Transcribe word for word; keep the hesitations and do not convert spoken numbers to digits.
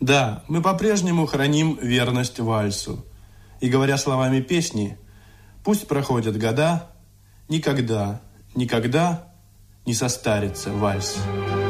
Да, мы по-прежнему храним верность вальсу. И говоря словами песни, пусть проходят года, никогда, никогда не состарится вальс.